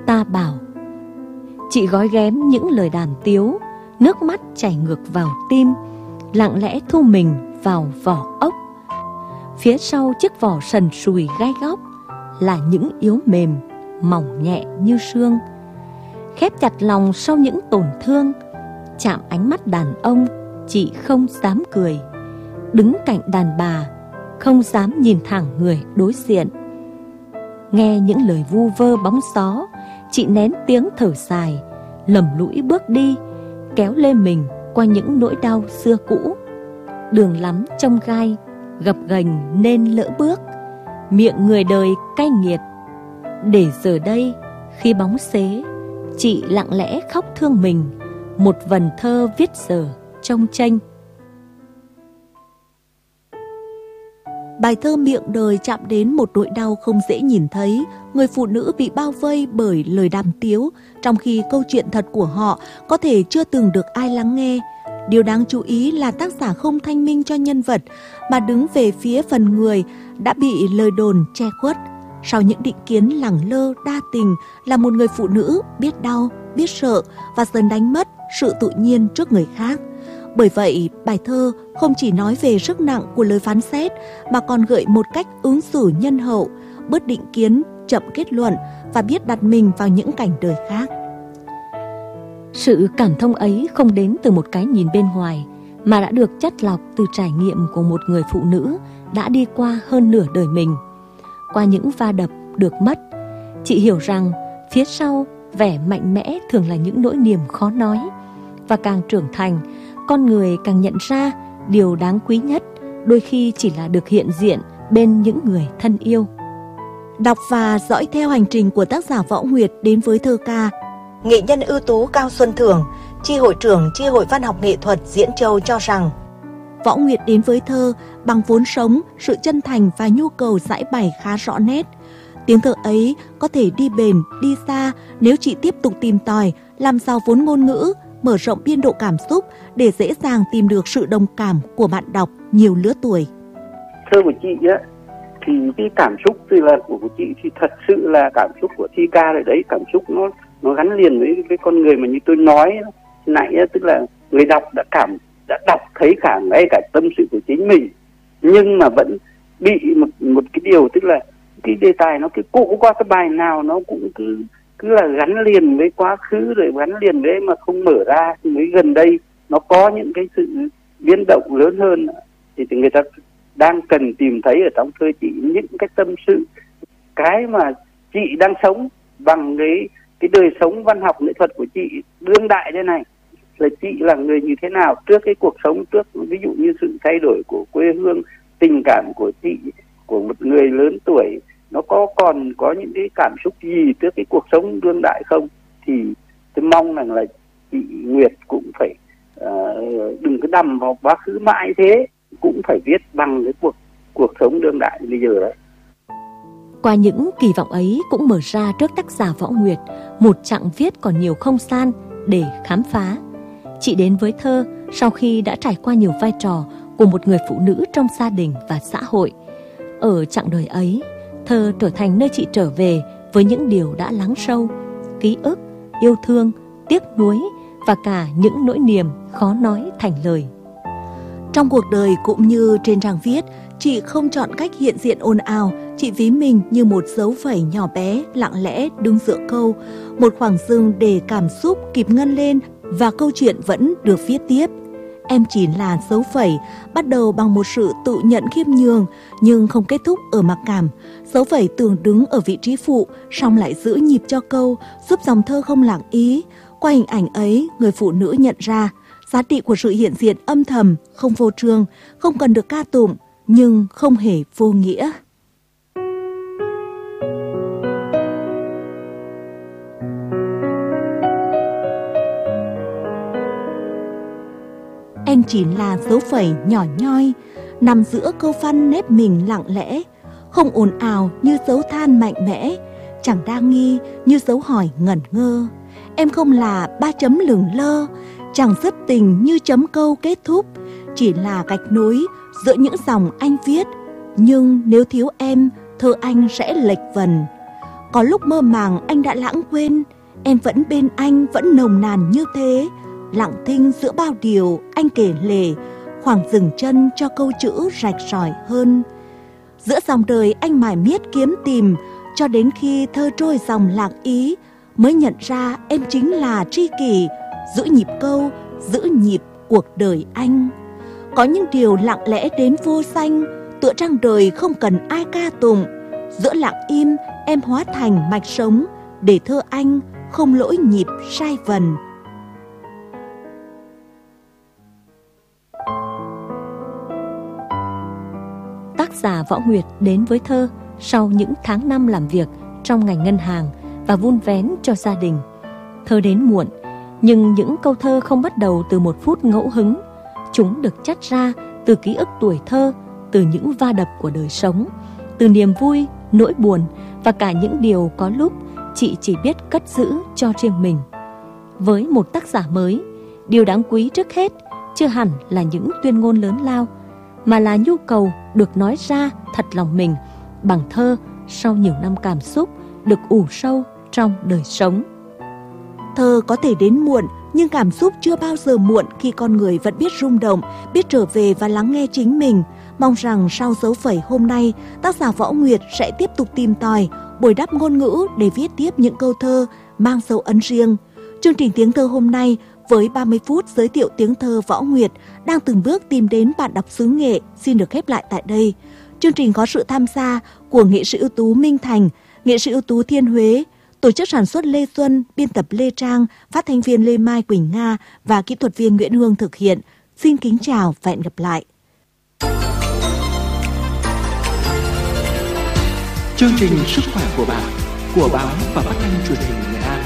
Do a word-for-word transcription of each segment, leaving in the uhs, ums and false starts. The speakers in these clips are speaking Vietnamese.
ta bảo. Chị gói ghém những lời đàm tiếu, nước mắt chảy ngược vào tim, lặng lẽ thu mình vào vỏ ốc. Phía sau chiếc vỏ sần sùi gai góc là những yếu mềm, mỏng nhẹ như sương. Khép chặt lòng sau những tổn thương, chạm ánh mắt đàn ông, chị không dám cười. Đứng cạnh đàn bà, không dám nhìn thẳng người đối diện. Nghe những lời vu vơ bóng gió, chị nén tiếng thở dài, lầm lũi bước đi, kéo lê mình qua những nỗi đau xưa cũ. Đường lắm trong gai, gập ghềnh nên lỡ bước, miệng người đời cay nghiệt. Để giờ đây, khi bóng xế, chị lặng lẽ khóc thương mình, một vần thơ viết giờ trong tranh. Bài thơ Miệng đời chạm đến một nỗi đau không dễ nhìn thấy. Người phụ nữ bị bao vây bởi lời đàm tiếu, trong khi câu chuyện thật của họ có thể chưa từng được ai lắng nghe. Điều đáng chú ý là tác giả không thanh minh cho nhân vật, mà đứng về phía phần người đã bị lời đồn che khuất. Sau những định kiến lẳng lơ đa tình là một người phụ nữ biết đau, biết sợ và dần đánh mất sự tự nhiên trước người khác. Bởi vậy, bài thơ không chỉ nói về sức nặng của lời phán xét mà còn gợi một cách ứng xử nhân hậu, bớt định kiến, chậm kết luận và biết đặt mình vào những cảnh đời khác. Sự cảm thông ấy không đến từ một cái nhìn bên ngoài, mà đã được chắt lọc từ trải nghiệm của một người phụ nữ đã đi qua hơn nửa đời mình. Qua những va đập được mất, chị hiểu rằng phía sau vẻ mạnh mẽ thường là những nỗi niềm khó nói. Và càng trưởng thành, con người càng nhận ra điều đáng quý nhất đôi khi chỉ là được hiện diện bên những người thân yêu. Đọc và dõi theo hành trình của tác giả Võ Nguyệt đến với thơ ca. Nghệ nhân ưu tú Cao Xuân Thưởng, chi hội trưởng chi hội văn học nghệ thuật Diễn Châu cho rằng Võ Nguyệt đến với thơ bằng vốn sống, sự chân thành và nhu cầu giải bày khá rõ nét. Tiếng thơ ấy có thể đi bền, đi xa nếu chị tiếp tục tìm tòi, làm giàu vốn ngôn ngữ, mở rộng biên độ cảm xúc để dễ dàng tìm được sự đồng cảm của bạn đọc nhiều lứa tuổi. Thơ của chị á, thì cái cảm xúc thì là của chị thì thật sự là cảm xúc của thi ca rồi đấy, cảm xúc nó nó gắn liền với cái con người mà như tôi nói nãy, tức là người đọc đã cảm đã đọc thấy cả ngay cả tâm sự của chính mình, nhưng mà vẫn bị một một cái điều, tức là cái đề tài nó cứ cũ qua, cái bài nào nó cũng cứ cứ là gắn liền với quá khứ rồi gắn liền với mà không mở ra. Thì mới gần đây nó có những cái sự biến động lớn hơn thì, thì người ta đang cần tìm thấy ở trong thơ chị những cái tâm sự, cái mà chị đang sống bằng cái cái đời sống văn học nghệ thuật của chị đương đại thế này, là chị là người như thế nào trước cái cuộc sống, trước ví dụ như sự thay đổi của quê hương, tình cảm của chị, của một người lớn tuổi, nó có còn có những cái cảm xúc gì trước cái cuộc sống đương đại không. Thì tôi mong rằng là chị Nguyệt cũng phải uh, đừng có đầm vào quá khứ mãi thế, cũng phải viết bằng cái cuộc cuộc sống đương đại bây giờ đấy. Qua những kỳ vọng ấy cũng mở ra trước tác giả Võ Nguyệt một chặng viết còn nhiều không gian để khám phá. Chị đến với thơ sau khi đã trải qua nhiều vai trò của một người phụ nữ trong gia đình và xã hội. Ở chặng đời ấy, thơ trở thành nơi chị trở về với những điều đã lắng sâu, ký ức, yêu thương, tiếc nuối và cả những nỗi niềm khó nói thành lời. Trong cuộc đời cũng như trên trang viết, chị không chọn cách hiện diện ồn ào, chị ví mình như một dấu phẩy nhỏ bé lặng lẽ đứng giữa câu, một khoảng dừng để cảm xúc kịp ngân lên và câu chuyện vẫn được viết tiếp. Em chỉ là dấu phẩy, bắt đầu bằng một sự tự nhận khiêm nhường nhưng không kết thúc ở mặc cảm. Dấu phẩy tưởng đứng ở vị trí phụ, song lại giữ nhịp cho câu, giúp dòng thơ không lạc ý. Qua hình ảnh ấy, người phụ nữ nhận ra giá trị của sự hiện diện âm thầm, không vô trương, không cần được ca tụng, nhưng không hề vô nghĩa. Em chỉ là dấu phẩy nhỏ nhoi, nằm giữa câu văn nép mình lặng lẽ, không ồn ào như dấu than mạnh mẽ, chẳng đa nghi như dấu hỏi ngẩn ngơ. Em không là ba chấm lửng lơ, chẳng dứt tình như chấm câu kết thúc, chỉ là gạch nối giữa những dòng anh viết. Nhưng nếu thiếu em, thơ anh sẽ lệch vần. Có lúc mơ màng anh đã lãng quên, em vẫn bên anh vẫn nồng nàn như thế. Lặng thinh giữa bao điều anh kể lể, khoảng dừng chân cho câu chữ rạch ròi hơn. Giữa dòng đời anh mải miết kiếm tìm, cho đến khi thơ trôi dòng lạc ý, mới nhận ra em chính là tri kỷ, giữ nhịp câu, giữ nhịp cuộc đời anh. Có những điều lặng lẽ đến vô danh, tựa trang đời không cần ai ca tụng. Giữa lặng im em hóa thành mạch sống, để thơ anh không lỗi nhịp sai vần. Tác giả Võ Nguyệt đến với thơ sau những tháng năm làm việc trong ngành ngân hàng và vun vén cho gia đình. Thơ đến muộn, nhưng những câu thơ không bắt đầu từ một phút ngẫu hứng. Chúng được chắt ra từ ký ức tuổi thơ, từ những va đập của đời sống, từ niềm vui, nỗi buồn và cả những điều có lúc chị chỉ biết cất giữ cho riêng mình. Với một tác giả mới, điều đáng quý trước hết chưa hẳn là những tuyên ngôn lớn lao, mà là nhu cầu được nói ra thật lòng mình bằng thơ sau nhiều năm cảm xúc được ủ sâu trong đời sống. Thơ có thể đến muộn, nhưng cảm xúc chưa bao giờ muộn khi con người vẫn biết rung động, biết trở về và lắng nghe chính mình. Mong rằng sau dấu phẩy hôm nay, tác giả Võ Nguyệt sẽ tiếp tục tìm tòi, bồi đắp ngôn ngữ để viết tiếp những câu thơ mang dấu ấn riêng. Chương trình Tiếng Thơ hôm nay với ba mươi phút giới thiệu tiếng thơ Võ Nguyệt đang từng bước tìm đến bạn đọc xứ Nghệ xin được khép lại tại đây. Chương trình có sự tham gia của nghệ sĩ ưu tú Minh Thành, nghệ sĩ ưu tú Thiên Huế, tổ chức sản xuất Lê Xuân, biên tập Lê Trang, phát thanh viên Lê Mai Quỳnh Nga và kỹ thuật viên Nguyễn Hương thực hiện. Xin kính chào và hẹn gặp lại. Chương trình Sức khỏe của bạn của báo và phát thanh truyền hình Nghệ An.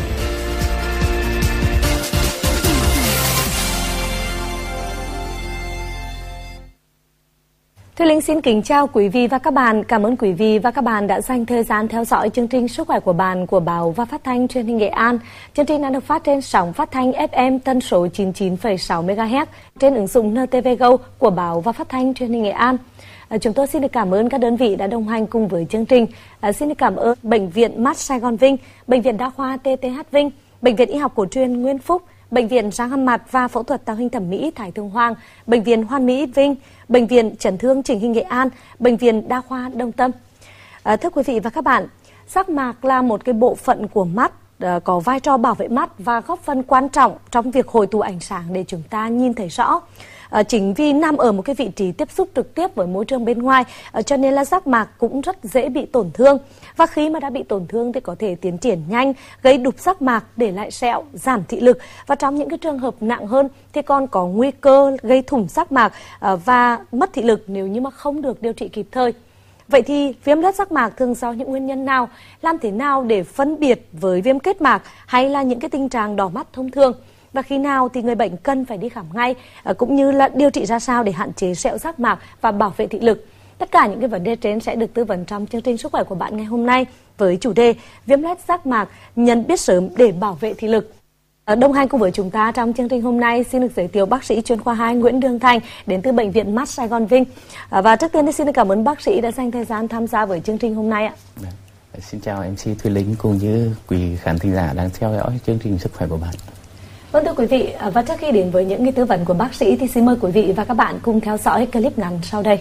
Thùy Linh xin kính chào quý vị và các bạn. Cảm ơn quý vị và các bạn đã dành thời gian theo dõi chương trình Sức khỏe của bạn của báo và phát thanh truyền hình Nghệ An. Chương trình đang được phát trên sóng phát thanh ép em tần số chín mươi chín phẩy sáu mê ga héc trên ứng dụng en tê vê Go của báo và phát thanh truyền hình Nghệ An. À, chúng tôi xin được cảm ơn các đơn vị đã đồng hành cùng với chương trình. À, xin được cảm ơn Bệnh viện Mắt Sài Gòn Vinh, Bệnh viện Đa khoa tê tê hát Vinh, Bệnh viện Y học cổ truyền Nguyên Phúc, Bệnh viện răng hàm mặt và phẫu thuật tạo hình thẩm mỹ Thái Thượng Hoàng, Bệnh viện Hoàn Mỹ Vinh, Bệnh viện Chấn thương chỉnh hình Nghệ An, Bệnh viện Đa khoa Đông Tâm. À, thưa quý vị và các bạn, giác mạc là một cái bộ phận của mắt à, có vai trò bảo vệ mắt và góp phần quan trọng trong việc hội tụ ánh sáng để chúng ta nhìn thấy rõ. À, chính vì nằm ở một cái vị trí tiếp xúc trực tiếp với môi trường bên ngoài, à, cho nên là giác mạc cũng rất dễ bị tổn thương. Và khi mà đã bị tổn thương thì có thể tiến triển nhanh, gây đục giác mạc, để lại sẹo, giảm thị lực. Và trong những cái trường hợp nặng hơn thì còn có nguy cơ gây thủng giác mạc à, và mất thị lực nếu như mà không được điều trị kịp thời. Vậy thì viêm loét giác mạc thường do những nguyên nhân nào? Làm thế nào để phân biệt với viêm kết mạc hay là những cái tình trạng đỏ mắt thông thường? Và khi nào thì người bệnh cần phải đi khám ngay, cũng như là điều trị ra sao để hạn chế sẹo giác mạc và bảo vệ thị lực. Tất cả những cái vấn đề trên sẽ được tư vấn trong chương trình Sức khỏe của bạn ngày hôm nay với chủ đề viêm loét giác mạc, nhận biết sớm để bảo vệ thị lực. Đồng hành cùng với chúng ta trong chương trình hôm nay xin được giới thiệu bác sĩ chuyên khoa hai Nguyễn Đường Thành đến từ Bệnh viện Mắt Sài Gòn Vinh. Và trước tiên thì xin được cảm ơn bác sĩ đã dành thời gian tham gia với chương trình hôm nay ạ. Xin chào em xê Thùy Linh cùng như quý khán thính giả đang theo dõi chương trình Sức khỏe của bạn. Vâng thưa quý vị, và trước khi đến với những cái tư vấn của bác sĩ thì xin mời quý vị và các bạn cùng theo dõi clip ngắn sau đây.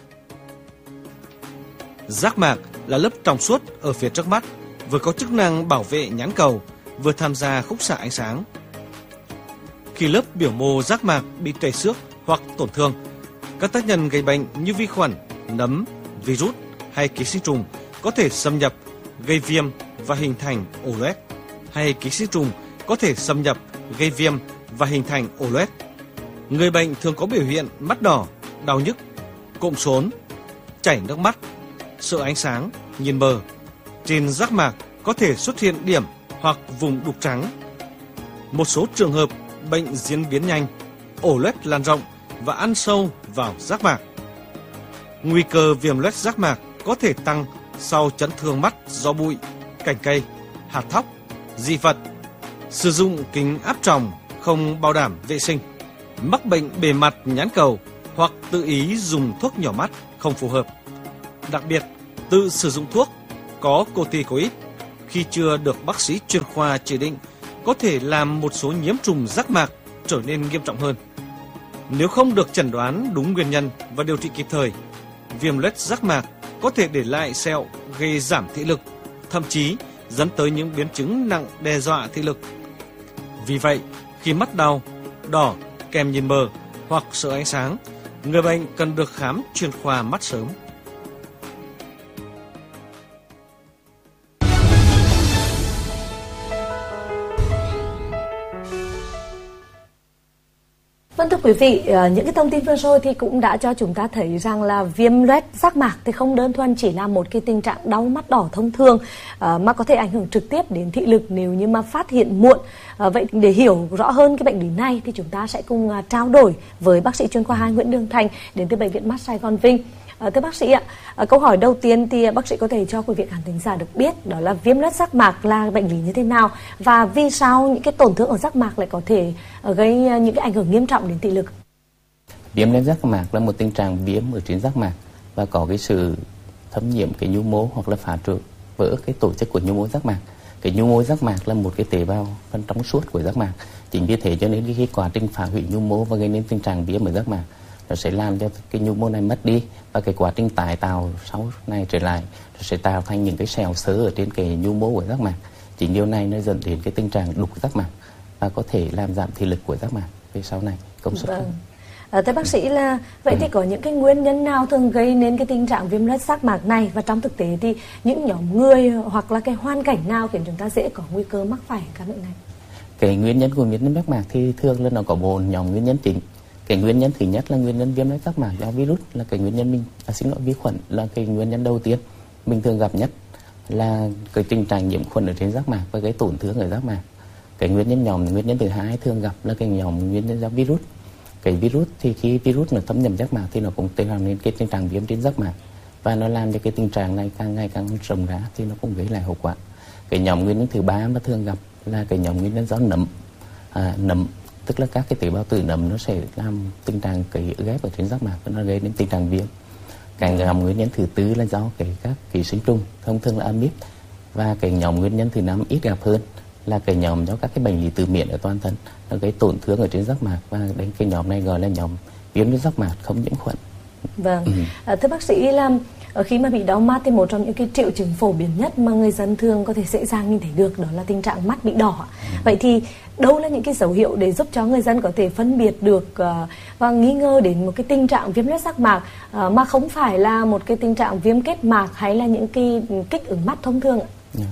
Giác mạc là lớp trong suốt ở phía trước mắt, vừa có chức năng bảo vệ nhãn cầu, vừa tham gia khúc xạ ánh sáng. Khi lớp biểu mô giác mạc bị trầy xước hoặc tổn thương, các tác nhân gây bệnh như vi khuẩn, nấm, virus hay ký sinh trùng có thể xâm nhập, gây viêm và hình thành ổ loét, hay ký sinh trùng có thể xâm nhập, gây viêm và hình thành ổ loét. Người bệnh thường có biểu hiện mắt đỏ, đau nhức, cộm sốn, chảy nước mắt, sợ ánh sáng, nhìn mờ. Trên giác mạc có thể xuất hiện điểm hoặc vùng đục trắng. Một số trường hợp bệnh diễn biến nhanh, ổ loét lan rộng và ăn sâu vào giác mạc. Nguy cơ viêm loét giác mạc có thể tăng sau chấn thương mắt do bụi, cành cây, hạt thóc, dị vật, sử dụng kính áp tròng không bảo đảm vệ sinh, mắc bệnh bề mặt nhãn cầu hoặc tự ý dùng thuốc nhỏ mắt không phù hợp. Đặc biệt, tự sử dụng thuốc có corticoid khi chưa được bác sĩ chuyên khoa chỉ định có thể làm một số nhiễm trùng giác mạc trở nên nghiêm trọng hơn. Nếu không được chẩn đoán đúng nguyên nhân và điều trị kịp thời, viêm loét giác mạc có thể để lại sẹo gây giảm thị lực, thậm chí dẫn tới những biến chứng nặng đe dọa thị lực. Vì vậy, khi mắt đau, đỏ, kèm nhìn mờ hoặc sợ ánh sáng, người bệnh cần được khám chuyên khoa mắt sớm. Vâng, thưa quý vị, những cái thông tin vừa rồi thì cũng đã cho chúng ta thấy rằng là viêm loét giác mạc thì không đơn thuần chỉ là một cái tình trạng đau mắt đỏ thông thường mà có thể ảnh hưởng trực tiếp đến thị lực nếu như mà phát hiện muộn. Vậy để hiểu rõ hơn cái bệnh lý này thì chúng ta sẽ cùng trao đổi với bác sĩ chuyên khoa hai Nguyễn Đường Thành đến từ Bệnh viện Mắt Sài Gòn Vinh. Thưa bác sĩ ạ, câu hỏi đầu tiên thì bác sĩ có thể cho quý vị khán thính giả được biết đó là viêm loét giác mạc là bệnh lý như thế nào và vì sao những cái tổn thương ở giác mạc lại có thể gây những cái ảnh hưởng nghiêm trọng đến thị lực. Viêm loét giác mạc là một tình trạng viêm ở trên giác mạc và có cái sự thâm nhiễm cái nhu mô hoặc là phá trừ vỡ cái tổ chức của nhu mô giác mạc. Cái nhu mô giác mạc là một cái tế bào phần trong suốt của giác mạc. Chính vì thế cho nên cái, cái quá trình phá hủy nhu mô và gây nên tình trạng viêm ở giác mạc nó sẽ làm cho cái nhu mô này mất đi, và cái quá trình tái tạo sau này trở lại nó sẽ tạo thành những cái sẹo xớ ở trên cái nhu mô của giác mạc. Chính điều này nó dẫn đến cái tình trạng đục giác mạc và có thể làm giảm thị lực của giác mạc về sau này, công suất. Vâng. À, thưa bác sĩ là vậy thì có những cái nguyên nhân nào thường gây nên cái tình trạng viêm loét giác mạc này, và trong thực tế thì những nhóm người hoặc là cái hoàn cảnh nào khiến chúng ta dễ có nguy cơ mắc phải căn bệnh này? Cái nguyên nhân của viêm loét giác mạc thì thường là nó có bốn nhóm nguyên nhân chính. Cái nguyên nhân thứ nhất là nguyên nhân viêm loét giác mạc do virus, là cái nguyên nhân mình à, xin lỗi vi khuẩn là cái nguyên nhân đầu tiên mình thường gặp nhất, là cái tình trạng nhiễm khuẩn ở trên giác mạc và cái tổn thương ở giác mạc. Cái nguyên nhân nhóm nguyên nhân thứ hai thường gặp là cái nhóm nguyên nhân do virus. Cái virus thì khi virus nó thâm nhập giác mạc thì nó cũng tạo nên cái tình trạng viêm trên giác mạc, và nó làm cho cái tình trạng này càng ngày càng rộng ra thì nó cũng gây lại hậu quả. Cái nhóm nguyên nhân thứ ba mà thường gặp là cái nhóm nguyên nhân do nấm. À, nấm tức là các cái tế bào tử nấm nó sẽ làm tình trạng cái ghép ở trên giác mạc và nó gây đến tình trạng viêm. Cái nhóm nguyên nhân thứ tư là do cái các ký sinh trùng, thông thường là amip. Và cái nhóm nguyên nhân thứ năm ít gặp hơn là cái nhóm do các cái bệnh lý tự miễn ở toàn thân, nó gây tổn thương ở trên giác mạc, và đến cái nhóm này gọi là nhóm viêm giác mạc không nhiễm khuẩn. Vâng. Ừ. À, thưa bác sĩ là khi mà bị đau mắt thì một trong những cái triệu chứng phổ biến nhất mà người dân thường có thể dễ dàng nhìn thấy được đó là tình trạng mắt bị đỏ. Ừ. Vậy thì đâu là những cái dấu hiệu để giúp cho người dân có thể phân biệt được uh, và nghi ngờ đến một cái tình trạng viêm loét giác mạc uh, mà không phải là một cái tình trạng viêm kết mạc hay là những cái kích ứng mắt thông thường ạ? Ừ.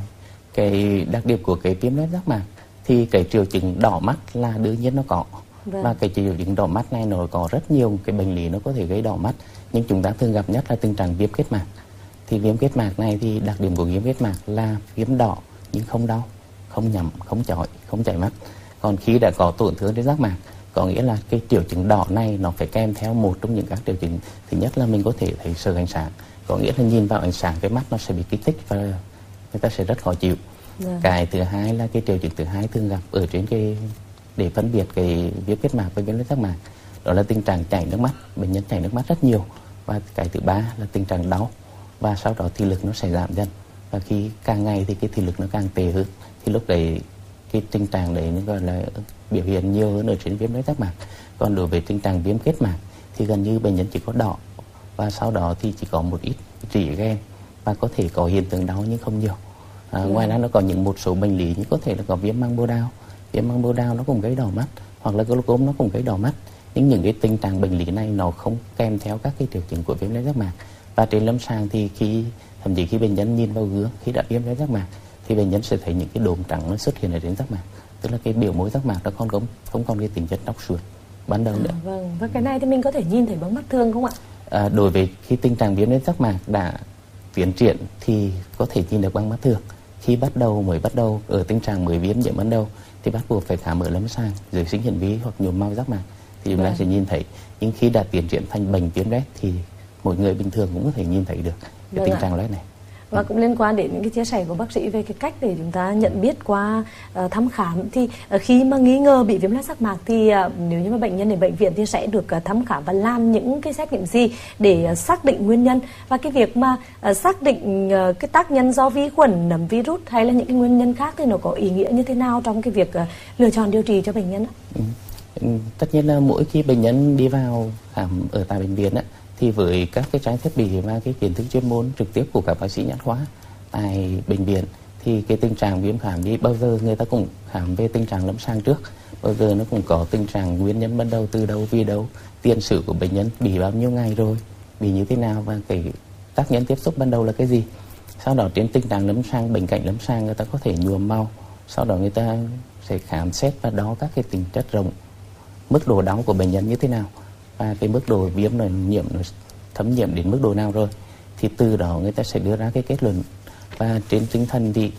Cái đặc điểm của cái viêm loét giác mạc thì cái triệu chứng đỏ mắt là đương nhiên nó có. Vâng. Và cái triệu chứng đỏ mắt này nó có rất nhiều cái bệnh lý nó có thể gây đỏ mắt, nhưng chúng ta thường gặp nhất là tình trạng viêm kết mạc. Thì viêm kết mạc này thì đặc điểm của viêm kết mạc là viêm đỏ nhưng không đau, không nhắm, không chói, không chảy mắt. Còn khi đã có tổn thương trên giác mạc, có nghĩa là cái triệu chứng đỏ này nó phải kèm theo một trong những các triệu chứng. Thứ nhất là mình có thể thấy sợ ánh sáng, có nghĩa là nhìn vào ánh sáng cái mắt nó sẽ bị kích thích và người ta sẽ rất khó chịu. Vâng. Cái thứ hai là cái triệu chứng thứ hai thường gặp ở trên cái để phân biệt cái viêm kết mạc với viêm loét giác mạc, đó là tình trạng chảy nước mắt, bệnh nhân chảy nước mắt rất nhiều. Và cái thứ ba là tình trạng đau, và sau đó thị lực nó sẽ giảm dần, và khi càng ngày thì cái thị lực nó càng tệ hơn, thì lúc đấy cái tình trạng đấy nó gọi là biểu hiện nhiều hơn ở trên viêm loét giác mạc. Còn đối với tình trạng viêm kết mạc thì gần như bệnh nhân chỉ có đỏ, và sau đó thì chỉ có một ít rỉ ghen và có thể có hiện tượng đau nhưng không nhiều. À, ngoài ra nó có những một số bệnh lý như có thể là có viêm măng bô đao. Viêm măng bô đao nó cũng gây đỏ mắt, hoặc là glaucom nó cũng gây đỏ mắt. Nhưng những cái tình trạng bệnh lý này nó không kèm theo các cái triệu chứng của viêm loét giác mạc. Và trên lâm sàng thì khi thậm chí khi bệnh nhân nhìn vào gương khi đã viêm loét giác mạc thì bệnh nhân sẽ thấy những cái đốm trắng nó xuất hiện ở trên giác mạc, tức là cái biểu môi giác mạc nó không không không còn cái tính chất nóc suốt ban đầu nữa. À, vâng, và cái này thì mình có thể nhìn thấy bằng mắt thường không ạ? À, đối với khi tình trạng viêm loét giác mạc đã tiến triển thì có thể nhìn được bằng mắt thường. Khi bắt đầu mới bắt đầu ở tình trạng mới viêm nhiễm ban đầu thì bắt buộc phải khám ở lâm sàng dưới sinh hiển vi hoặc nhuộm màu giác mạc thì chúng ta sẽ nhìn thấy. Nhưng khi đã tiến triển thành bệnh viêm loét thì mỗi người bình thường cũng có thể nhìn thấy được cái vâng tình trạng loét này. Và cũng liên quan đến những cái chia sẻ của bác sĩ về cái cách để chúng ta nhận biết qua uh, thăm khám, thì uh, khi mà nghi ngờ bị viêm loét giác mạc thì uh, nếu như mà bệnh nhân đến bệnh viện thì sẽ được uh, thăm khám và làm những cái xét nghiệm gì để uh, xác định nguyên nhân, và cái việc mà uh, xác định uh, cái tác nhân do vi khuẩn, nấm, virus hay là những cái nguyên nhân khác thì nó có ý nghĩa như thế nào trong cái việc uh, lựa chọn điều trị cho bệnh nhân ạ? Ừ. Tất nhiên là mỗi khi bệnh nhân đi vào khám ở tại bệnh viện á, thì với các cái trang thiết bị và cái kiến thức chuyên môn trực tiếp của các bác sĩ nhãn khoa tại bệnh viện, thì cái tình trạng viêm khảm đi bao giờ người ta cũng khám về tình trạng lâm sàng trước, bao giờ nó cũng có tình trạng nguyên nhân ban đầu từ đâu, vì đâu, tiền sử của bệnh nhân bị bao nhiêu ngày rồi, bị như thế nào, và cái tác nhân tiếp xúc ban đầu là cái gì. Sau đó trên tình trạng lâm sàng, bệnh cảnh lâm sàng người ta có thể nhuộm màu, sau đó người ta sẽ khám xét và đo các cái tính chất rộng, mức độ đau của bệnh nhân như thế nào, và cái mức độ viêm nó nhiễm, nó thấm nhiễm đến mức độ nào rồi, thì từ đó người ta sẽ đưa ra cái kết luận. Và trên tinh thần thì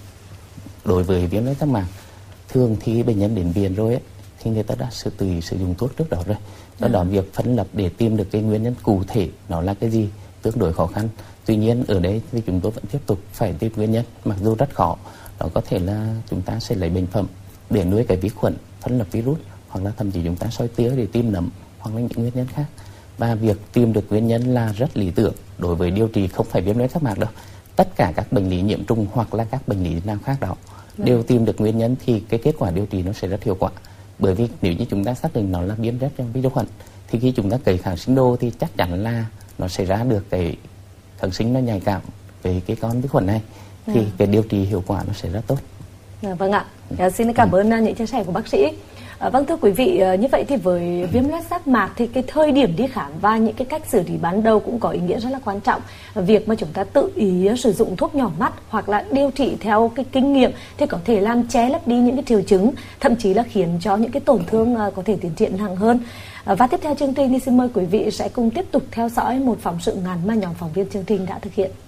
đối với viêm loét giác mạc, thường thì bệnh nhân đến viện rồi ấy, thì người ta đã sử tự sử dụng thuốc trước đó rồi. Do đó việc phân lập để tìm được cái nguyên nhân cụ thể nó là cái gì tương đối khó khăn. Tuy nhiên ở đây thì chúng tôi vẫn tiếp tục phải tìm nguyên nhân, mặc dù rất khó. Đó có thể là chúng ta sẽ lấy bệnh phẩm để nuôi cái vi khuẩn, phân lập virus, hoặc là thậm chí chúng ta soi tia để tìm nấm hoặc là những nguyên nhân khác. Và việc tìm được nguyên nhân là rất lý tưởng đối với điều trị không phải viêm loét giác mạc đâu. Tất cả các bệnh lý nhiễm trùng hoặc là các bệnh lý nào khác đó đều tìm được nguyên nhân thì cái kết quả điều trị nó sẽ rất hiệu quả. Bởi vì nếu như chúng ta xác định nó là viêm loét trong vi khuẩn, thì khi chúng ta cấy kháng sinh đô thì chắc chắn là nó sẽ ra được cái kháng sinh nó nhạy cảm về cái con vi khuẩn này, thì cái điều trị hiệu quả nó sẽ rất tốt. À, vâng ạ, à, xin cảm ơn những chia sẻ của bác sĩ. À, vâng thưa quý vị, như vậy thì với viêm loét giác mạc thì cái thời điểm đi khám và những cái cách xử lý ban đầu cũng có ý nghĩa rất là quan trọng. Việc mà chúng ta tự ý sử dụng thuốc nhỏ mắt hoặc là điều trị theo cái kinh nghiệm thì có thể làm che lấp đi những cái triệu chứng, thậm chí là khiến cho những cái tổn thương có thể tiến triển nặng hơn. À, và tiếp theo chương trình thì xin mời quý vị sẽ cùng tiếp tục theo dõi một phóng sự ngắn mà nhóm phóng viên chương trình đã thực hiện.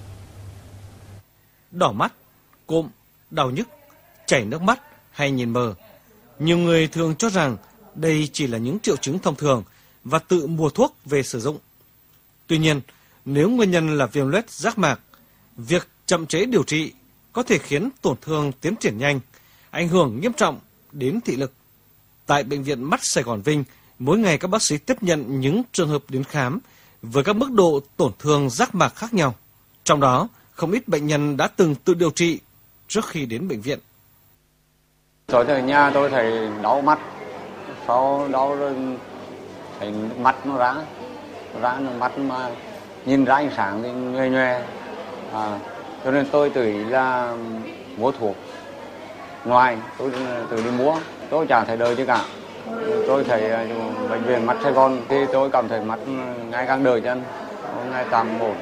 Đỏ mắt, cộm, đau nhức, chảy nước mắt hay nhìn mờ. Nhiều người thường cho rằng đây chỉ là những triệu chứng thông thường và tự mua thuốc về sử dụng. Tuy nhiên, nếu nguyên nhân là viêm loét giác mạc, việc chậm chế điều trị có thể khiến tổn thương tiến triển nhanh, ảnh hưởng nghiêm trọng đến thị lực. Tại Bệnh viện Mắt Sài Gòn Vinh, mỗi ngày các bác sĩ tiếp nhận những trường hợp đến khám với các mức độ tổn thương giác mạc khác nhau. Trong đó, không ít bệnh nhân đã từng tự điều trị trước khi đến bệnh viện. Tôi ở nhà tôi thấy đau mắt, sau đau rồi thấy mắt nó rã, rã nó mắt mà nhìn ra ánh sáng thì nhòe nhòe, à, cho nên tôi tự ý là mua thuốc ngoài, tôi tự đi mua, tôi chẳng thấy đời chứ cả. Tôi thấy bệnh viện Mắt Sài Gòn thì tôi cảm thấy mắt ngày càng đỡ chân, ngày càng ổn.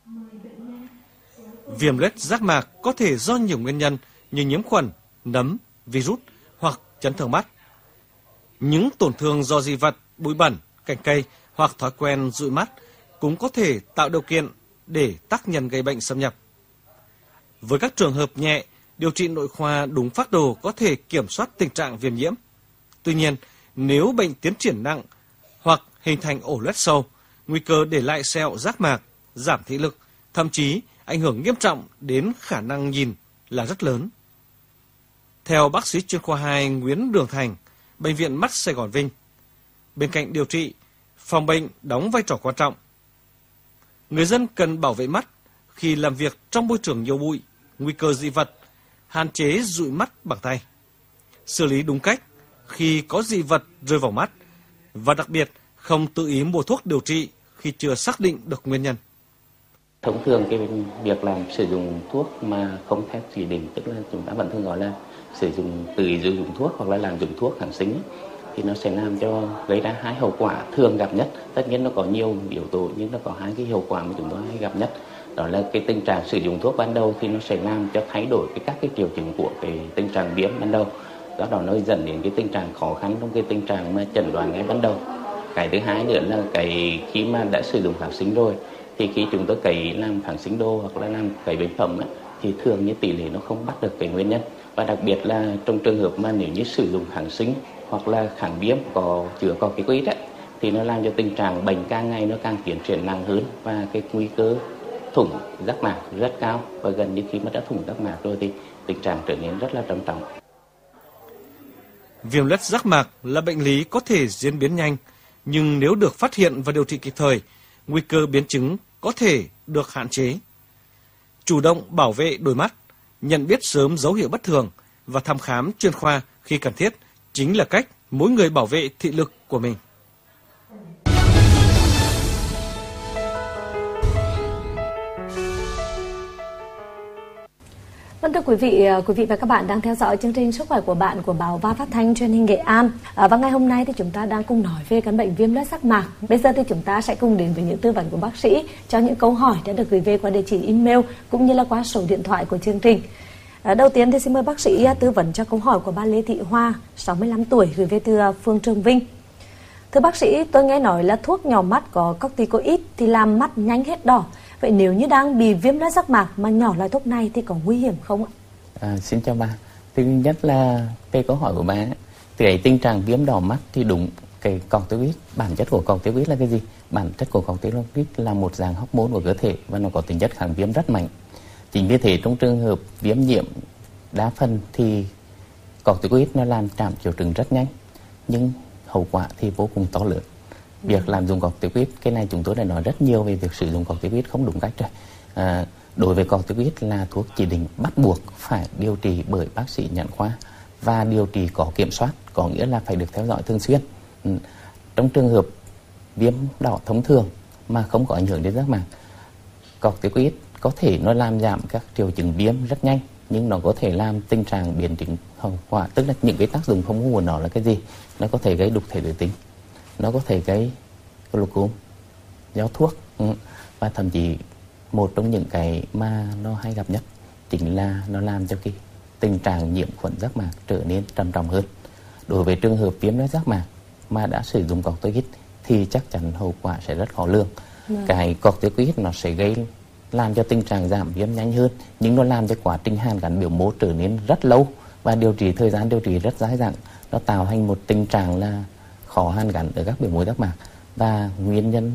Viêm loét giác mạc có thể do nhiều nguyên nhân như nhiễm khuẩn, nấm, virus hoặc chấn thương mắt. Những tổn thương do dị vật, bụi bẩn, cành cây hoặc thói quen dụi mắt cũng có thể tạo điều kiện để tác nhân gây bệnh xâm nhập. Với các trường hợp nhẹ, điều trị nội khoa đúng phác đồ có thể kiểm soát tình trạng viêm nhiễm. Tuy nhiên, nếu bệnh tiến triển nặng hoặc hình thành ổ loét sâu, nguy cơ để lại sẹo giác mạc, giảm thị lực, thậm chí ảnh hưởng nghiêm trọng đến khả năng nhìn là rất lớn. Theo bác sĩ chuyên khoa hai Nguyễn Đường Thành, Bệnh viện Mắt Sài Gòn Vinh, bên cạnh điều trị, phòng bệnh đóng vai trò quan trọng. Người dân cần bảo vệ mắt khi làm việc trong môi trường nhiều bụi, nguy cơ dị vật, hạn chế dụi mắt bằng tay. Xử lý đúng cách khi có dị vật rơi vào mắt, và đặc biệt không tự ý mua thuốc điều trị khi chưa xác định được nguyên nhân. Thông thường cái việc làm sử dụng thuốc mà không theo chỉ định, tức là chúng ta vẫn thường gọi là sử dụng tự ý sử dụng thuốc hoặc là làm dùng thuốc kháng sinh, thì nó sẽ làm cho gây ra hai hậu quả thường gặp nhất. Tất nhiên nó có nhiều yếu tố nhưng nó có hai cái hậu quả mà chúng tôi hay gặp nhất. Đó là cái tình trạng sử dụng thuốc ban đầu thì nó sẽ làm cho thay đổi cái các cái triệu chứng của cái tình trạng viêm ban đầu. Do đó nó dẫn đến cái tình trạng khó khăn trong cái tình trạng mà chẩn đoán ngay ban đầu. Cái thứ hai nữa là cái khi mà đã sử dụng kháng sinh rồi, thì khi chúng tôi cấy làm kháng sinh đô hoặc là làm cấy bệnh phẩm ấy, thì thường như tỷ lệ nó không bắt được cái nguyên nhân. Và đặc biệt là trong trường hợp mà nếu như sử dụng kháng sinh hoặc là kháng viêm có chứa corticoid ấy, thì nó làm cho tình trạng bệnh càng ngày nó càng tiến triển nặng hơn, và cái nguy cơ thủng giác mạc rất cao, và gần như khi mà đã thủng giác mạc rồi thì tình trạng trở nên rất là trầm trọng. Viêm loét giác mạc là bệnh lý có thể diễn biến nhanh, nhưng nếu được phát hiện và điều trị kịp thời, nguy cơ biến chứng có thể được hạn chế. Chủ động bảo vệ đôi mắt, nhận biết sớm dấu hiệu bất thường và thăm khám chuyên khoa khi cần thiết chính là cách mỗi người bảo vệ thị lực của mình. Vâng, thưa quý vị, quý vị và các bạn đang theo dõi chương trình Sức khỏe của bạn của Báo Va Phát thanh Truyền hình Nghệ An. À, và ngày hôm nay thì chúng ta đang cùng nói về căn bệnh viêm loét giác mạc. Bây giờ thì chúng ta sẽ cùng đến với những tư vấn của bác sĩ cho những câu hỏi đã được gửi về qua địa chỉ email cũng như là qua số điện thoại của chương trình. À, đầu tiên thì xin mời bác sĩ tư vấn cho câu hỏi của bà Lê Thị Hoa, sáu mươi lăm tuổi, gửi về từ phường Trường Vinh. Thưa bác sĩ, tôi nghe nói là thuốc nhỏ mắt có corticoid thì làm mắt nhanh hết đỏ. Vậy nếu như đang bị viêm loét giác mạc mà nhỏ loại thuốc này thì có nguy hiểm không ạ? À, xin chào bà. Thứ nhất là về câu hỏi của bà, thì cái tình trạng viêm đỏ mắt thì đúng cái corticoid. Bản chất của corticoid là cái gì? Bản chất của corticoid là một dạng hormone của cơ thể và nó có tính chất kháng viêm rất mạnh. Chính vì thế trong trường hợp viêm nhiễm đa phần thì corticoid nó làm giảm triệu chứng rất nhanh, nhưng hậu quả thì vô cùng to lớn. Việc làm dùng corticoid, cái này chúng tôi đã nói rất nhiều về việc sử dụng corticoid không đúng cách rồi. À, đối với corticoid là thuốc chỉ định bắt buộc phải điều trị bởi bác sĩ nhận khoa và điều trị có kiểm soát, có nghĩa là phải được theo dõi thường xuyên. Ừ. Trong trường hợp viêm đỏ thông thường mà không có ảnh hưởng đến giác mạc, corticoid có thể nó làm giảm các triệu chứng viêm rất nhanh, nhưng nó có thể làm tình trạng biến chứng hậu quả, tức là những cái tác dụng không mong muốn nó là cái gì? Nó có thể gây đục thể tử tính, nó có thể gây glaucom do thuốc, ừ. và thậm chí một trong những cái mà nó hay gặp nhất chính là nó làm cho cái tình trạng nhiễm khuẩn giác mạc trở nên trầm trọng hơn. Đối với trường hợp viêm loét giác mạc mà đã sử dụng corticoid thì chắc chắn hậu quả sẽ rất khó lường. Yeah. Cái corticoid nó sẽ gây làm cho tình trạng giảm viêm nhanh hơn, nhưng nó làm cho quá trình hàn gắn biểu mô trở nên rất lâu và điều trị thời gian điều trị rất dài dẳng. Nó tạo thành một tình trạng là khó hàn gắn ở các biểu mô giác mạc, và nguyên nhân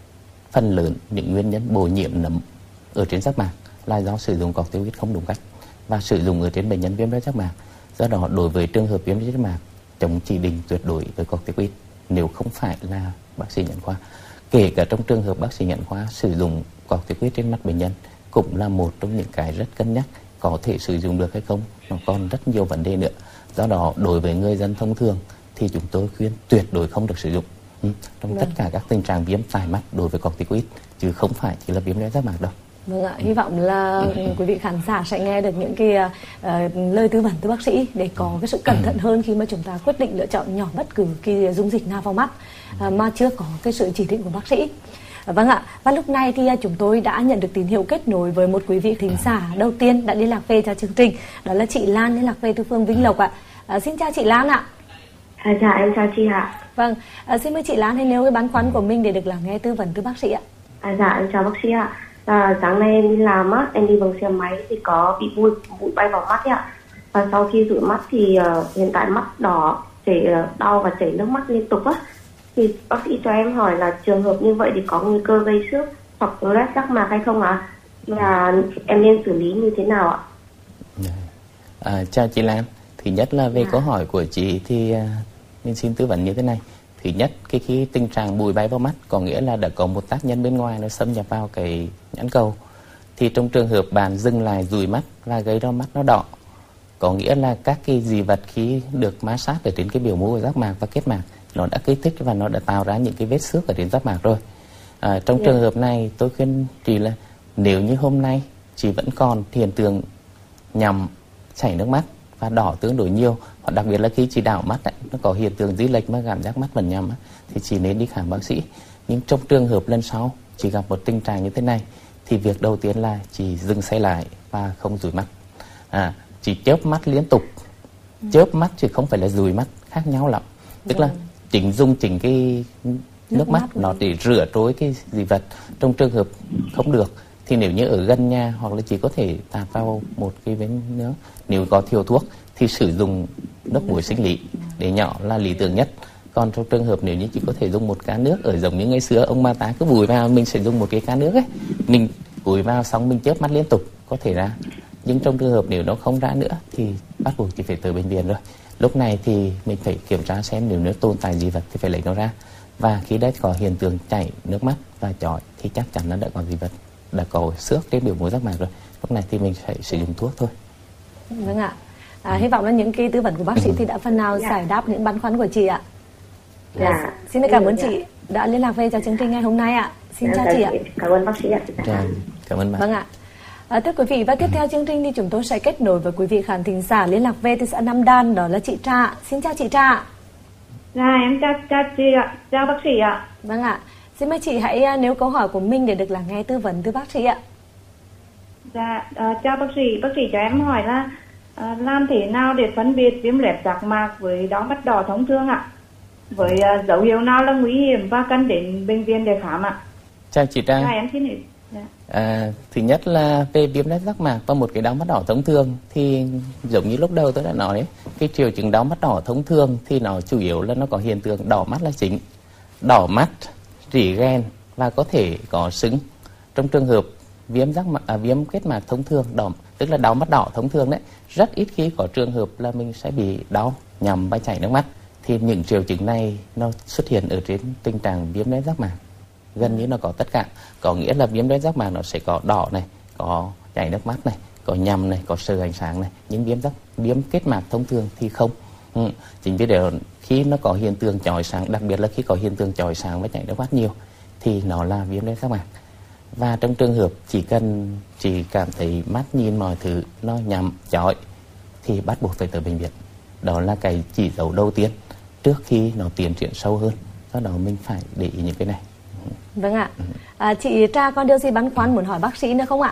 phần lớn những nguyên nhân bội nhiễm nấm ở trên giác mạc là do sử dụng corticoid không đúng cách và sử dụng ở trên bệnh nhân viêm loét giác mạc. Do đó đối với trường hợp viêm loét giác mạc, chống chỉ định tuyệt đối với corticoid nếu không phải là bác sĩ nhận khoa. Kể cả trong trường hợp bác sĩ nhận khoa sử dụng corticoid trên mắt bệnh nhân cũng là một trong những cái rất cân nhắc, có thể sử dụng được hay không, nó còn rất nhiều vấn đề nữa. Do đó đối với người dân thông thường thì chúng tôi khuyên tuyệt đối không được sử dụng ừ, trong vâng. tất cả các tình trạng viêm tai mắt đối với corticoid, chứ không phải chỉ là viêm loét giác mạc đâu. Vâng ạ, hy vọng là quý vị khán giả sẽ nghe được những cái uh, lời tư vấn từ bác sĩ để có cái sự cẩn thận hơn khi mà chúng ta quyết định lựa chọn nhỏ bất cứ cái dung dịch nào vào mắt uh, mà chưa có cái sự chỉ định của bác sĩ. Uh, vâng ạ, và lúc này thì uh, chúng tôi đã nhận được tín hiệu kết nối với một quý vị thính giả đầu tiên đã liên lạc về cho chương trình, đó là chị Lan liên lạc về từ phường Vĩnh Lộc ạ. Uh, xin chào chị Lan ạ. À, dạ em chào chị ạ. Vâng, à, xin mời chị Lan hãy nêu cái băn khoăn của mình để được lắng nghe tư vấn từ bác sĩ ạ. À, dạ em chào bác sĩ ạ. À, sáng nay em đi làm á, em đi bằng xe máy thì có bị bụi bụi bay vào mắt ạ. Và sau khi rửa mắt thì uh, hiện tại mắt đỏ, chảy uh, đau và chảy nước mắt liên tục á. Thì bác sĩ cho em hỏi là trường hợp như vậy thì có nguy cơ gây xước hoặc loét giác mạc hay không ạ? Và em nên xử lý như thế nào ạ? À, chào chị Lan. Thứ nhất là về à. câu hỏi của chị thì uh, mình xin tư vấn như thế này. Thứ nhất, cái khi tình trạng bụi bay vào mắt có nghĩa là đã có một tác nhân bên ngoài nó xâm nhập vào cái nhãn cầu. Thì trong trường hợp bạn dừng lại dụi mắt và gây ra mắt nó đỏ, có nghĩa là các cái dị vật khi được ma sát ở trên cái biểu mô của giác mạc và kết mạc nó đã kích thích và nó đã tạo ra những cái vết xước ở trên giác mạc rồi. À, trong yeah. trường hợp này tôi khuyên chị là nếu như hôm nay chị vẫn còn hiện tượng nhằm chảy nước mắt và đỏ tương đối nhiều, hoặc đặc biệt là khi chị đảo mắt ấy, nó có hiện tượng di lệch mà cảm giác mắt vẫn nhầm ấy, thì chị nên đi khám bác sĩ. Nhưng trong trường hợp lần sau chị gặp một tình trạng như thế này thì việc đầu tiên là chị dừng xe lại và không dụi mắt. À, chị chớp mắt liên tục, ừ. chớp mắt chứ không phải là dụi mắt, khác nhau lắm. Tức ừ. là chỉnh dùng chỉnh cái nước, nước mắt, mắt nó để rửa trôi cái dị vật. Trong trường hợp không được thì nếu như ở gần nhà hoặc là chỉ có thể tạt vào một cái vết nữa, nếu có thiếu thuốc thì sử dụng nước muối sinh lý để nhỏ là lý tưởng nhất. Còn trong trường hợp nếu như chỉ có thể dùng một cá nước, ở giống như ngày xưa ông bà ta cứ vùi vào mình sẽ dùng một cái cá nước ấy, mình cúi vào xong mình chớp mắt liên tục có thể ra. Nhưng trong trường hợp nếu nó không ra nữa thì bắt buộc chỉ phải tới bệnh viện rồi. Lúc này thì mình phải kiểm tra xem nếu nó tồn tại dị vật thì phải lấy nó ra. Và khi đấy có hiện tượng chảy nước mắt và chói thì chắc chắn nó đã có dị vật, đã có xước trên biểu mô giác mạc rồi. Lúc này thì mình phải sử dụng thuốc thôi. Vâng ạ. À, hy vọng là những cái tư vấn của bác sĩ thì đã phần nào giải đáp những băn khoăn của chị ạ. Dạ. Xin cảm ơn chị đã liên lạc về cho chương trình ngày hôm nay ạ. Xin chào chị ạ. Cảm ơn bác sĩ ạ. Dạ, cảm ơn bạn. Vâng ạ. À, thưa quý vị, và tiếp theo chương trình thì chúng tôi sẽ kết nối với quý vị khán thính giả liên lạc về từ xã Nam Đan, đó là chị Trà. Xin chào chị Trà. Dạ, em chào, chào chị ạ, chào bác sĩ ạ. Vâng ạ. Xin mời chị hãy nêu câu hỏi của mình để được lắng nghe tư vấn từ bác sĩ ạ. Dạ, uh, chào bác sĩ, bác sĩ cho em hỏi là uh, làm thế nào để phân biệt viêm loét giác mạc với đau mắt đỏ thông thường ạ? Với uh, dấu hiệu nào là nguy hiểm và cần đến bệnh viện để khám ạ? Chào chị Trang. Dạ, em xin hỏi. Dạ. À, thứ nhất là về viêm loét giác mạc và một cái đau mắt đỏ thông thường thì giống như lúc đầu tôi đã nói ấy, cái triệu chứng đau mắt đỏ thông thường thì nó chủ yếu là nó có hiện tượng đỏ mắt là chính, đỏ mắt, rỉ ghen và có thể có sưng. Trong trường hợp viêm giác mạc, à, viêm kết mạc thông thường đỏ, tức là đau mắt đỏ thông thường đấy, rất ít khi có trường hợp là mình sẽ bị đau nhằm và chảy nước mắt. Thì những triệu chứng này nó xuất hiện ở trên tình trạng viêm loét giác mạc, gần như nó có tất cả. Có nghĩa là viêm loét giác mạc nó sẽ có đỏ này, có chảy nước mắt này, có nhằm này, có sờ ánh sáng này. Nhưng viêm giác viêm kết mạc thông thường thì không. Ừ. Chính vì thế khi nó có hiện tượng chói sáng, đặc biệt là khi có hiện tượng chói sáng và chảy nước mắt nhiều thì nó là viêm loét giác mạc. Và trong trường hợp chỉ cần chỉ cảm thấy mắt nhìn mọi thứ nó nhằm chói thì bắt buộc phải tới bệnh viện. Đó là cái chỉ dấu đầu tiên trước khi nó tiến triển sâu hơn. Do đó mình phải để ý những cái này. Vâng ạ. À, chị Tra có điều gì băn khoăn muốn hỏi bác sĩ nữa không ạ?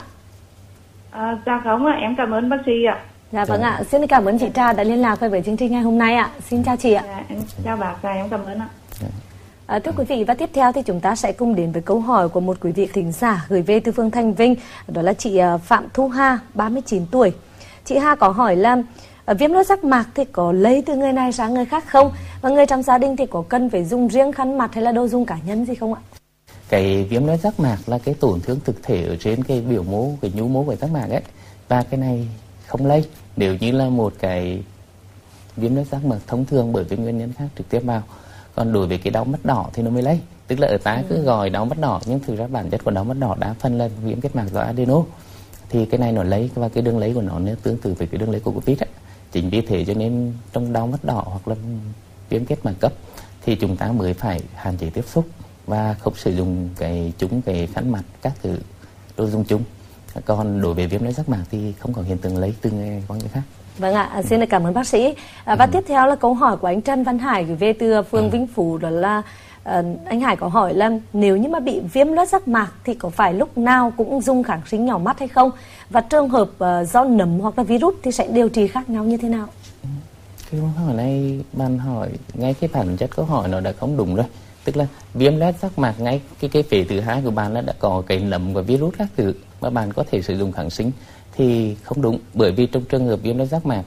À, dạ không ạ, em cảm ơn bác sĩ ạ. Dạ vâng ạ, xin cảm ơn chị Tra đã liên lạc với chương trình ngày hôm nay ạ. Xin chào chị ạ. Dạ, em chào bác, dạ, em cảm ơn ạ. À, thưa quý vị, và tiếp theo thì chúng ta sẽ cùng đến với câu hỏi của một quý vị thính giả gửi về từ phường Thanh Vinh, đó là chị Phạm Thu Hà, ba mươi chín tuổi. Chị Hà có hỏi là viêm loét giác mạc thì có lây từ người này sang người khác không? Và người trong gia đình thì có cần phải dùng riêng khăn mặt hay là đồ dùng cá nhân gì không ạ? Cái viêm loét giác mạc là cái tổn thương thực thể ở trên cái biểu mô, cái nhũ mô của giác mạc ấy. Và cái này không lây nếu như là một cái viêm loét giác mạc thông thường bởi vì nguyên nhân khác trực tiếp vào. Còn đối với cái đau mắt đỏ thì nó mới lây. Tức là ở ta cứ gọi đau mắt đỏ nhưng thực ra bản chất của đau mắt đỏ đa phần là viêm kết mạc do adeno. Thì cái này nó lấy và cái đường lấy của nó tương tự với cái đường lấy của Covid ấy. Chính vì thế cho nên trong đau mắt đỏ hoặc là viêm kết mạc cấp thì chúng ta mới phải hạn chế tiếp xúc và không sử dụng cái chúng cái khăn mặt các thứ đồ dùng chung. Còn đối với viêm loét giác mạc thì không có hiện tượng lấy từ người qua người khác. Vâng ạ, xin được cảm ơn bác sĩ. À, và ừ. tiếp theo là câu hỏi của anh Trần Văn Hải gửi về từ phường ừ. Vĩnh Phú, đó là uh, anh Hải có hỏi là nếu như mà bị viêm loét giác mạc thì có phải lúc nào cũng dùng kháng sinh nhỏ mắt hay không? Và trường hợp uh, do nấm hoặc là virus thì sẽ điều trị khác nhau như thế nào? Cái câu hỏi này bạn hỏi ngay cái bản chất câu hỏi nó đã không đúng rồi. Tức là viêm loét giác mạc ngay cái cái phase thứ hai của bạn là đã có cái nấm và virus các thứ mà bạn có thể sử dụng kháng sinh thì không đúng, bởi vì trong trường hợp viêm loét giác mạc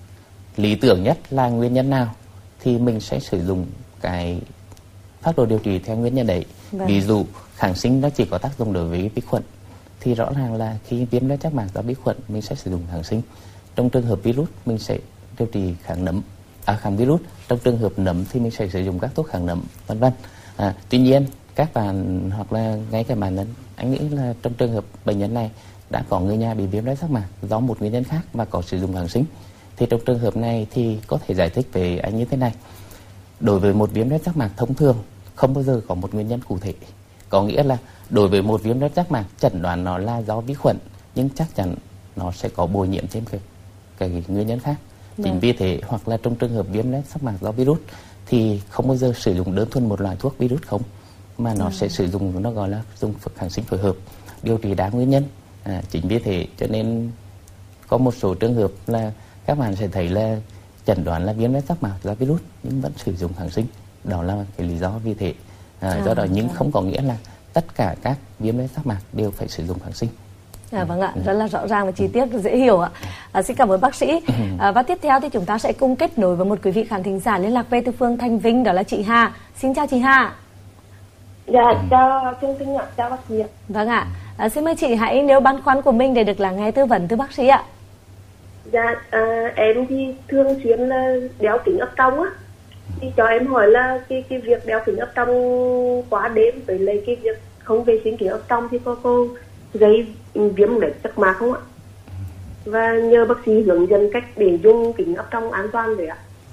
lý tưởng nhất là nguyên nhân nào thì mình sẽ sử dụng cái phác đồ điều trị theo nguyên nhân đấy. Vâng. Ví dụ kháng sinh nó chỉ có tác dụng đối với vi khuẩn thì rõ ràng là khi viêm loét giác mạc do vi khuẩn mình sẽ sử dụng kháng sinh. Trong trường hợp virus mình sẽ điều trị kháng nấm, à, kháng virus. Trong trường hợp nấm thì mình sẽ sử dụng các thuốc kháng nấm, vân vân. À, tuy nhiên các bạn hoặc là ngay cả bản thân anh nghĩ là trong trường hợp bệnh nhân này đã có người nhà bị viêm loét giác mạc do một nguyên nhân khác và có sử dụng kháng sinh thì trong trường hợp này thì có thể giải thích về anh như thế này. Đối với một viêm loét giác mạc thông thường không bao giờ có một nguyên nhân cụ thể. Có nghĩa là đối với một viêm loét giác mạc chẩn đoán nó là do vi khuẩn nhưng chắc chắn nó sẽ có bội nhiễm thêm cái, cái nguyên nhân khác. Chính Đấy. vì thế hoặc là trong trường hợp viêm loét giác mạc do virus thì không bao giờ sử dụng đơn thuần một loại thuốc virus không, mà nó à. sẽ sử dụng, nó gọi là dùng kháng sinh phối hợp điều trị đa nguyên nhân. À, chính vì thế cho nên có một số trường hợp là các bạn sẽ thấy là chẩn đoán là viêm loét giác mạc do virus nhưng vẫn sử dụng kháng sinh. Đó là cái lý do vì thế. À, à, do đó nhưng à. không có nghĩa là tất cả các viêm loét giác mạc đều phải sử dụng kháng sinh. À, vâng ạ, ừ. rất là rõ ràng và chi tiết và dễ hiểu ạ. À, xin cảm ơn bác sĩ. À, và tiếp theo thì chúng ta sẽ cùng kết nối với một quý vị khán thính giả liên lạc về từ phường Thanh Vinh, đó là chị Hà. Xin chào chị Hà. Dạ, chào chương trình ạ, chào bác sĩ ạ. Vâng ạ, À, xin mời chị hãy nêu băn khoăn của mình để được lắng nghe tư vấn từ bác sĩ ạ. Dạ, à, em thì thường xuyên là đeo kính áp tròng á. Thì cho em hỏi là cái cái việc đeo kính áp tròng quá đêm với lại cái việc không vệ sinh kính áp tròng thì có cô gây viêm loét rác mạc không ạ? Và nhờ bác sĩ hướng dẫn cách để dùng kính áp tròng an toàn đấy ạ.